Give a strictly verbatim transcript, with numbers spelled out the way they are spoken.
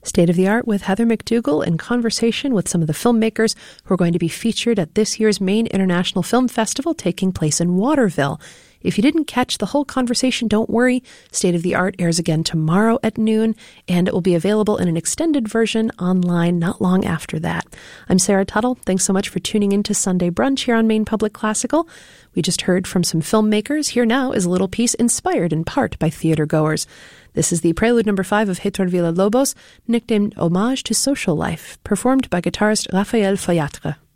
State of the Art with Heather McDougall in conversation with some of the filmmakers who are going to be featured at this year's main international film festival taking place in Waterville. If you didn't catch the whole conversation, don't worry. State of the Art airs again tomorrow at noon, and it will be available in an extended version online not long after that. I'm Sarah Tuttle. Thanks so much for tuning in to Sunday Brunch here on Maine Public Classical. We just heard from some filmmakers. Here now is a little piece inspired in part by theater goers. This is the prelude number five of Héctor Villa-Lobos, nicknamed Hommage to Social Life, performed by guitarist Raphael Fayatre.